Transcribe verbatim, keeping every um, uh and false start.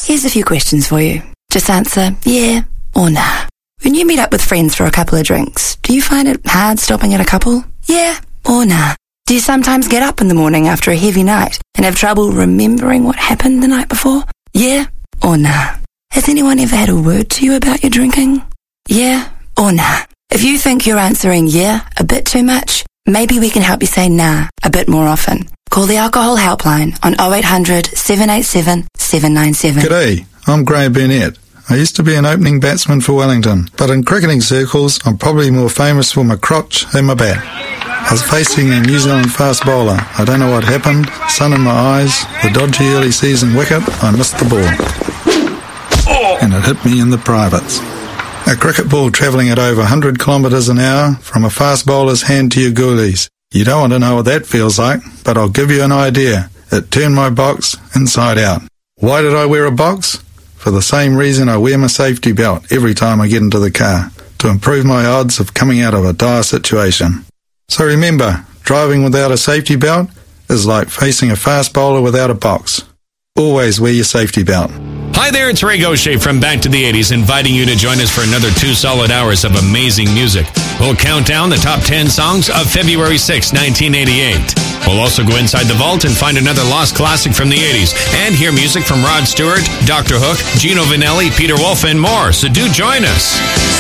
Here's a few questions for you. Just answer yeah or nah. When you meet up with friends for a couple of drinks, do you find it hard stopping at a couple? Yeah or nah. Do you sometimes get up in the morning after a heavy night and have trouble remembering what happened the night before? Yeah or nah. Has anyone ever had a word to you about your drinking? Yeah or nah. If you think you're answering yeah a bit too much, maybe we can help you say nah a bit more often. Call the Alcohol Helpline on oh eight hundred, seven eight seven, seven nine seven. G'day, I'm Graham Burnett. I used to be an opening batsman for Wellington, but in cricketing circles, I'm probably more famous for my crotch and my bat. I was facing a New Zealand fast bowler. I don't know what happened. Sun in my eyes, the dodgy early season wicket, I missed the ball. And it hit me in the privates. A cricket ball travelling at over one hundred kilometres an hour from a fast bowler's hand to your goalies. You don't want to know what that feels like, but I'll give you an idea. It turned my box inside out. Why did I wear a box? For the same reason I wear my safety belt every time I get into the car, to improve my odds of coming out of a dire situation. So remember, driving without a safety belt is like facing a fast bowler without a box. Always wear your safety belt. Hi there, it's Ray Gaucher from Back to the eighties, inviting you to join us for another two solid hours of amazing music. We'll count down the top ten songs of February sixth, nineteen eighty-eight. We'll also go inside the vault and find another lost classic from the eighties, and hear music from Rod Stewart, Doctor Hook, Gino Vanelli, Peter Wolf, and more. So do join us.